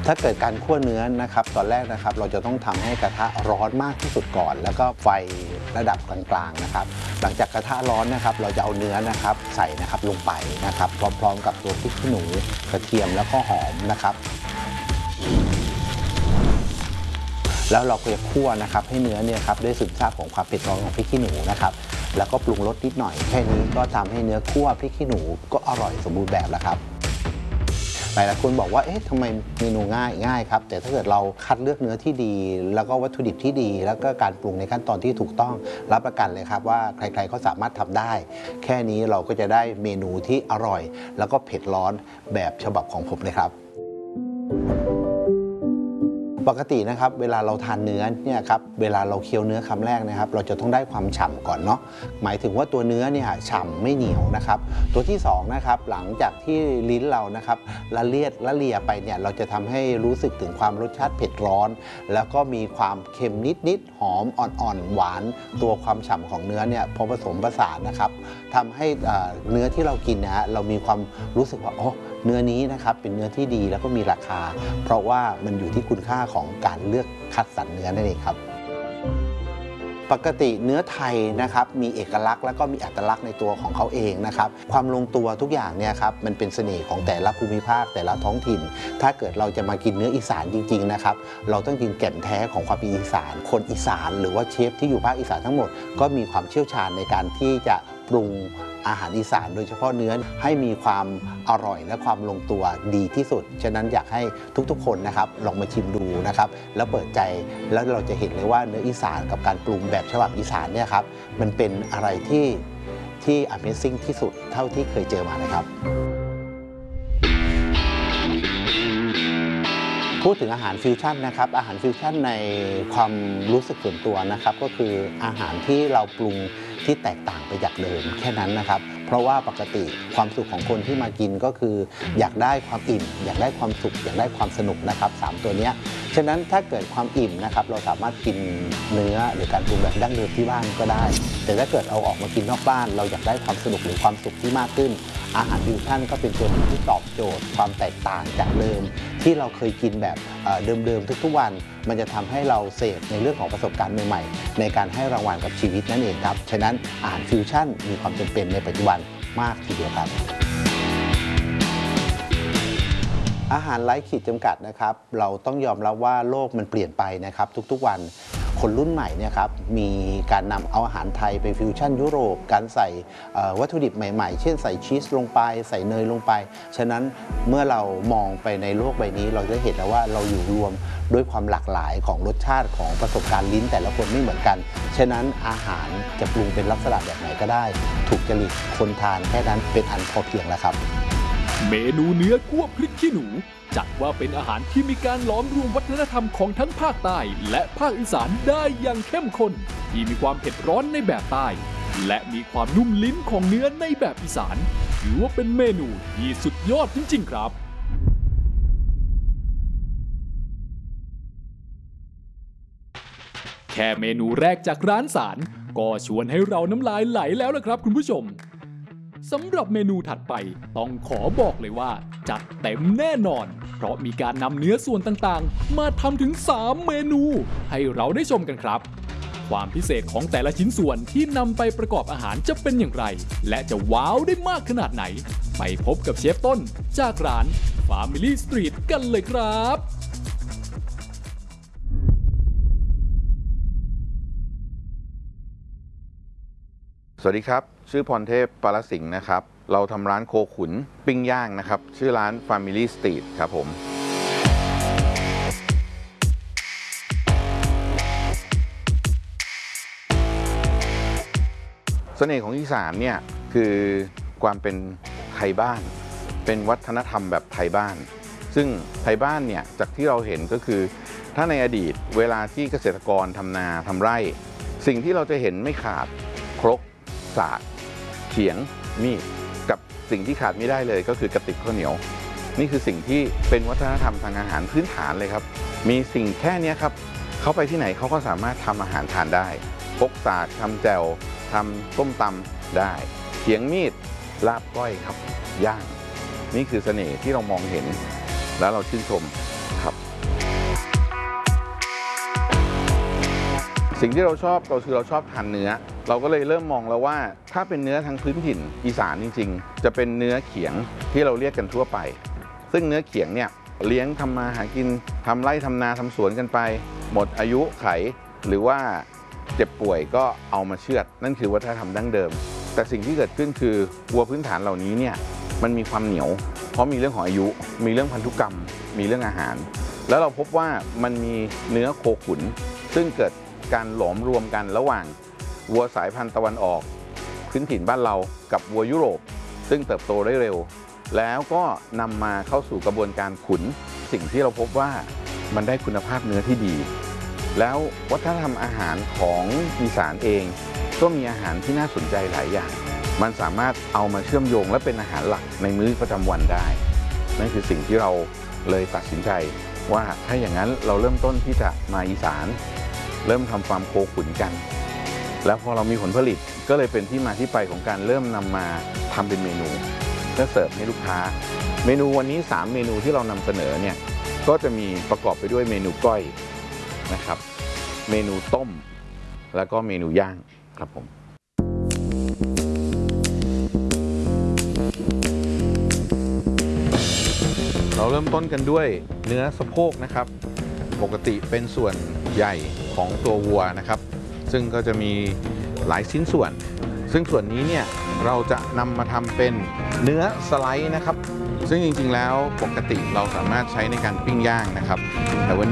ถ้าเกิดการคั่วเนื้อนะครับตอนแรกนะครับเราจะต้องทำให้กระทะร้อนมากที่สุดก่อนแล้วก็ไฟระดับกลางๆนะครับหลังจากกระทะร้อนนะครับเราจะเอาเนื้อนะครับใส่นะครับลงไปนะครับพร้อมๆกับตัวพริกขี้หนูกระเทียมแล้วก็หอมนะครับแล้วเราก็จะคั่วนะครับให้เนื้อเนี่ยครับได้ซึมซาบของความเผ็ดร้อนของพริกขี้หนูนะครับแล้วก็ปรุงรสนิดหน่อยแค่นี้ก็ทำให้เนื้อคั่วพริกขี้หนูก็อร่อยสมบูรณ์แบบแล้วครับหลายคนบอกว่าเอ๊ะทำไมเมนูง่ายครับแต่ถ้าเกิดเราคัดเลือกเนื้อที่ดีแล้วก็วัตถุดิบที่ดีแล้วก็การปรุงในขั้นตอนที่ถูกต้องรับประกันเลยครับว่าใครๆก็สามารถทำได้แค่นี้เราก็จะได้เมนูที่อร่อยแล้วก็เผ็ดร้อนแบบฉบับของผมเลยครับปกตินะครับเวลาเราทานเนื้อเนี่ยครับเวลาเราเคี้ยวเนื้อคำแรกนะครับเราจะต้องได้ความฉ่ำก่อนเนาะหมายถึงว่าตัวเนื้อเนี่ยฉ่ำไม่เหนียวนะครับตัวที่2นะครับหลังจากที่ลิ้นเรานะครับละเลียไปเนี่ยเราจะทำให้รู้สึกถึงความรสชาติเผ็ดร้อนแล้วก็มีความเค็มนิดหอมอ่อนๆหวานตัวความฉ่ำของเนื้อเนี่ยพอผสมผสานนะครับทำให้เนื้อที่เรากินนะฮะเรามีความรู้สึกว่าเนื้อนี้นะครับเป็นเนื้อที่ดีแล้วก็มีราคาเพราะว่ามันอยู่ที่คุณค่าของการเลือกคัดสรรเนื้อนั่นเองครับปกติเนื้อไทยนะครับมีเอกลักษณ์แล้วก็มีอัตลักษณ์ในตัวของเขาเองนะครับความลงตัวทุกอย่างเนี่ยครับมันเป็นเสน่ห์ของแต่ละภูมิภาคแต่ละท้องถิ่นถ้าเกิดเราจะมากินเนื้ออีสานจริงๆนะครับเราต้องกินแก่นแท้ของความเป็นอีสานคนอีสานหรือว่าเชฟที่อยู่ภาคอีสานทั้งหมดก็มีความเชี่ยวชาญในการที่จะปรุงอาหารอีสานโดยเฉพาะเนื้อให้มีความอร่อยและความลงตัวดีที่สุดฉะนั้นอยากให้ทุกๆคนนะครับลองมาชิมดูนะครับแล้วเปิดใจแล้วเราจะเห็นเลยว่าเนื้ออีสานกับการปรุงแบบฉบับอีสานเนี่ยครับมันเป็นอะไรที่ Amazing ที่สุดเท่าที่เคยเจอมาเลยครับพูดถึงอาหารฟิวชั่นนะครับอาหารฟิวชั่นในความรู้สึกส่วนตัวนะครับก็คืออาหารที่เราปรุงที่แตกต่างไปจากเดิมแค่นั้นนะครับเพราะว่าปกติความสุขของคนที่มากินก็คืออยากได้ความอิ่มอยากได้ความสุขอยากได้ความสนุกนะครับ3ตัวนี้ฉะนั้นถ้าเกิดความอิ่มนะครับเราสามารถกินเนื้อหรือการปรุงแบบดั้งเดิมที่บ้านก็ได้แต่ถ้าเกิดเอาออกมากินนอกบ้านเราอยากได้ความสนุกหรือความสุขที่มากขึ้นอาหารฟิวชั่นก็เป็นตัวที่ตอบโจทย์ความแตกต่างจากเดิมที่เราเคยกินแบบเดิมๆทุกๆวันมันจะทำให้เราเสพในเรื่องของประสบการณ์ใหม่ๆในการให้รางวัลกับชีวิตนั่นเองครับฉะนั้นอาหารฟิวชั่นมีความจำเป็นในปัจจุบันมากทีเดียวครับอาหารไร้ขีดจำกัดนะครับเราต้องยอมรับว่าโลกมันเปลี่ยนไปนะครับทุกๆวันคนรุ่นใหม่เนี่ยครับมีการนำเอาอาหารไทยไปฟิวชั่นยุโรปการใส่วัตถุดิบใหม่ๆเช่นใส่ชีสลงไปใส่เนยลงไปฉะนั้นเมื่อเรามองไปในโลกใบนี้เราจะเห็นแล้วว่าเราอยู่รวมด้วยความหลากหลายของรสชาติของประสบการณ์ลิ้นแต่ละคนไม่เหมือนกันฉะนั้นอาหารจะปรุงเป็นลักษณะแบบไหนก็ได้ถูกจริตคนทานแค่นั้นเป็นอันพอเพียงแล้วครับเมนูเนื้อคั่วพริกขี้หนูจัดว่าเป็นอาหารที่มีการหลอมรวมวัฒนธรรมของทั้งภาคใต้และภาคอีสานได้อย่างเข้มข้นที่มีความเผ็ดร้อนในแบบใต้และมีความนุ่มลิ้นของเนื้อในแบบอีสานถือว่าเป็นเมนูที่สุดยอดจริงๆครับแค่เมนูแรกจากร้านสารก็ชวนให้เราน้ำลายไหลแล้วล่ะครับคุณผู้ชมสำหรับเมนูถัดไปต้องขอบอกเลยว่าจัดเต็มแน่นอนเพราะมีการนำเนื้อส่วนต่างๆมาทำถึง3เมนูให้เราได้ชมกันครับความพิเศษของแต่ละชิ้นส่วนที่นำไปประกอบอาหารจะเป็นอย่างไรและจะว้าวได้มากขนาดไหนไปพบกับเชฟต้นจากร้าน Family Street กันเลยครับสวัสดีครับชื่อพรเทพปารสิงห์นะครับเราทำร้านโคขุนปิ้งย่างนะครับชื่อร้าน Family Street ครับผมเสน่ห์ของอีสานเนี่ยคือความเป็นไทยบ้านเป็นวัฒนธรรมแบบไทยบ้านซึ่งไทยบ้านเนี่ยจากที่เราเห็นก็คือถ้าในอดีตเวลาที่เกษตรกรทำนาทำไร่สิ่งที่เราจะเห็นไม่ขาดครกสากเขียงมีดกับสิ่งที่ขาดไม่ได้เลยก็คือกระติกข้าวเหนียวนี่คือสิ่งที่เป็นวัฒนธรรมทางอาหารพื้นฐานเลยครับมีสิ่งแค่นี้ครับเขาไปที่ไหนเขาก็สามารถทำอาหารทานได้พกสากทำแจ่วทำต้มตำได้เขียงมีดลาบก้อยครับย่างนี่คือเสน่ห์ที่เรามองเห็นแล้วเราชื่นชมครับสิ่งที่เราชอบคือเราชอบทานเนื้อเราก็เลยเริ่มมองแล้วว่าถ้าเป็นเนื้อทางพื้นถิ่นอีสานจริงๆจะเป็นเนื้อเขียงที่เราเรียกกันทั่วไปซึ่งเนื้อเขียงเนี่ยเลี้ยงทำมาหากินทำไร่ทำนาทำสวนกันไปหมดอายุไขหรือว่าเจ็บป่วยก็เอามาเชือดนั่นคือวัฒนธรรมดั้งเดิมแต่สิ่งที่เกิดขึ้นคือวัวพื้นฐานเหล่านี้เนี่ยมันมีความเหนียวเพราะมีเรื่องของอายุมีเรื่องพันธุกรรมมีเรื่องอาหารแล้วเราพบว่ามันมีเนื้อโคขุนซึ่งเกิดการหลอมรวมกันระหว่างวัวสายพันธุ์ตะวันออกพื้นถิ่นบ้านเรากับวัวยุโรปซึ่งเติบโตได้เร็วแล้วก็นำมาเข้าสู่กระบวนการขุนสิ่งที่เราพบว่ามันได้คุณภาพเนื้อที่ดีแล้ววัฒนธรรมอาหารของอีสานเองก็มีอาหารที่น่าสนใจหลายอย่างมันสามารถเอามาเชื่อมโยงและเป็นอาหารหลักในมื้อประจำวันได้นั่นคือสิ่งที่เราเลยตัดสินใจว่าถ้าอย่างนั้นเราเริ่มต้นที่จะมาอีสานเริ่มทำฟาร์มโคขุนกันแล้วพอเรามีผลผลิตก็เลยเป็นที่มาที่ไปของการเริ่มนำมาทำเป็นเมนูเพื่อเสิร์ฟให้ลูกค้าเมนูวันนี้3เมนูที่เรานำเสนอเนี่ยก็จะมีประกอบไปด้วยเมนูก้อยนะครับเมนูต้มแล้วก็เมนูย่างครับผมเราเริ่มต้นกันด้วยเนื้อสะโพกนะครับปกติเป็นส่วนใหญ่ของตัววัวนะครับซึ่งก็จะมีหลายชิ้นส่วนซึ่งส่วนนี้เนี่ยเราจะนำมาทำเป็นเนื้อสไลด์นะครับซึ่งจริงๆแล้วปกติเราสามารถใช้ในการปิ้งย่างนะครับแต่วันนี้